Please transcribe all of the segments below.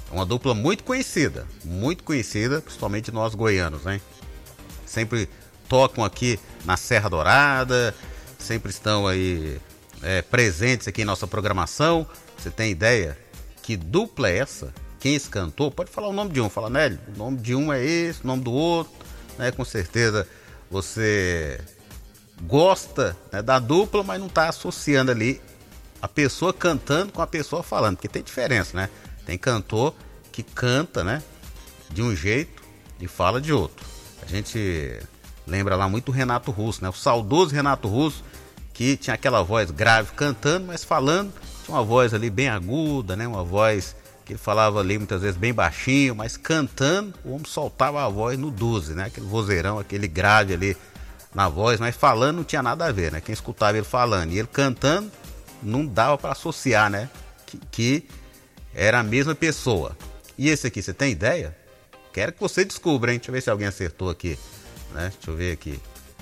uma dupla muito conhecida, principalmente nós goianos, hein? Sempre tocam aqui na Serra Dourada, sempre estão aí presentes aqui em nossa programação. Você tem ideia que dupla é essa? Quem esse cantor? Pode falar o nome de um, fala, Nélio, o nome de um é esse, o nome do outro, né? Com certeza você gosta, né, da dupla, mas não está associando ali a pessoa cantando com a pessoa falando, porque tem diferença, né? Tem cantor que canta, né, de um jeito e fala de outro. A gente lembra lá muito o Renato Russo, né? O saudoso Renato Russo, que tinha aquela voz grave cantando, mas falando, tinha uma voz ali bem aguda, né? Uma voz que ele falava ali muitas vezes bem baixinho, mas cantando, o homem soltava a voz no 12, né? Aquele vozeirão, aquele grave ali na voz, mas falando não tinha nada a ver, né? Quem escutava ele falando e ele cantando, não dava para associar, né? Que era a mesma pessoa. E esse aqui, você tem ideia? Quero que você descubra, hein? Deixa eu ver se alguém acertou aqui, né? Deixa eu ver aqui.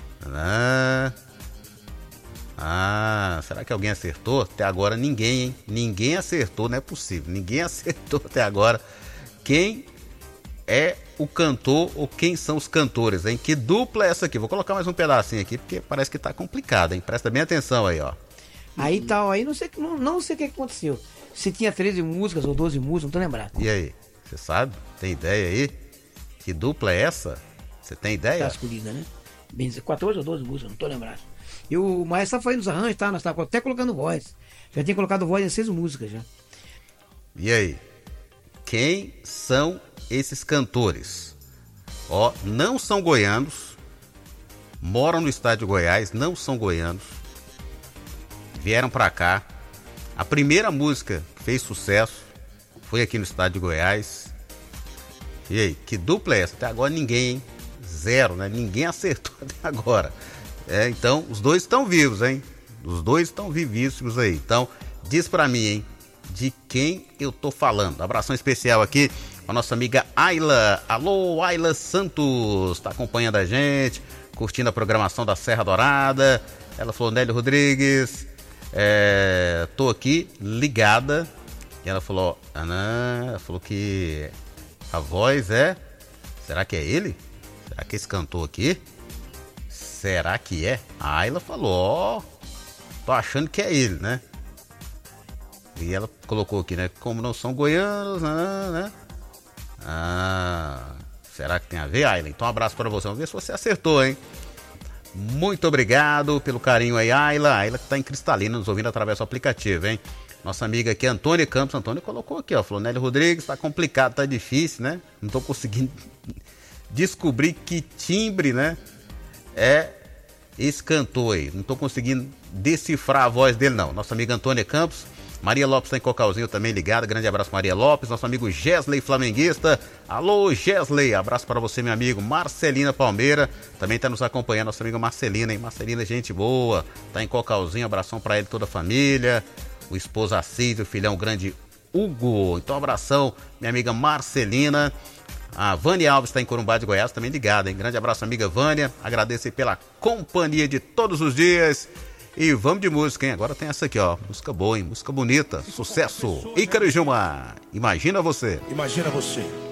Será que alguém acertou? Até agora ninguém, hein? Ninguém acertou, não é possível. Ninguém acertou até agora. Quem é o cantor ou quem são os cantores, hein? Que dupla é essa aqui? Vou colocar mais um pedacinho aqui, porque parece que tá complicado, hein? Presta bem atenção aí, ó. Aí tal, aí não sei o que aconteceu. Se tinha 13 músicas ou 12 músicas, não tô lembrado. E aí? Você sabe? Tem ideia aí? Que dupla é essa? Você tem ideia? Tá escolhida, né? Bem, 14 ou 12 músicas, não tô lembrado. E o Maestro foi nos arranjos, tá? Nós estávamos até colocando voz. Já tinha colocado voz em 6 músicas já. E aí? Quem são esses cantores? Ó, não são goianos, moram no estado de Goiás, não são goianos, vieram pra cá. A primeira música que fez sucesso foi aqui no estado de Goiás. E aí, que dupla é essa? Até agora ninguém, hein? Zero, né? Ninguém acertou até agora. Então, os dois estão vivos, hein? Os dois estão vivíssimos aí. Então, diz pra mim, hein? De quem eu tô falando. Abração especial aqui a nossa amiga Ayla. Alô, Ayla Santos, tá acompanhando a gente, curtindo a programação da Serra Dourada. Ela falou, Nélio Rodrigues, tô aqui ligada. E ela falou, ela falou que a voz será que é ele? Será que esse cantor aqui? Será que é? A Ayla falou, tô achando que é ele, né? E ela colocou aqui, né? Como não são goianos, né? Será que tem a ver, Ayla? Então um abraço para você. Vamos ver se você acertou, hein? Muito obrigado pelo carinho aí, Ayla. Ayla que tá em Cristalina, nos ouvindo através do aplicativo, hein? Nossa amiga aqui, Antônia Campos. Antônia colocou aqui, ó. Falou, Nélio Rodrigues, tá complicado, tá difícil, né? Não tô conseguindo descobrir que timbre, né? É esse cantor aí. Não tô conseguindo decifrar a voz dele, não. Nossa amiga Antônia Campos. Maria Lopes tá em Cocalzinho também ligada. Grande abraço, Maria Lopes. Nosso amigo Gesley Flamenguista. Alô, Gesley. Abraço para você, meu amigo. Marcelina Palmeira também tá nos acompanhando. Nossa amiga Marcelina, hein? Marcelina, gente boa. Tá em Cocalzinho. Abração para ele e toda a família. O esposo Assis, o filhão grande Hugo. Então, abração, minha amiga Marcelina. A Vânia Alves está em Corumbá de Goiás, também ligada, hein? Grande abraço, amiga Vânia. Agradeço pela companhia de todos os dias. E vamos de música, hein? Agora tem essa aqui, ó. Música boa, hein? Música bonita. Sucesso. Ícaro e Gilmar. Imagina você. Imagina você.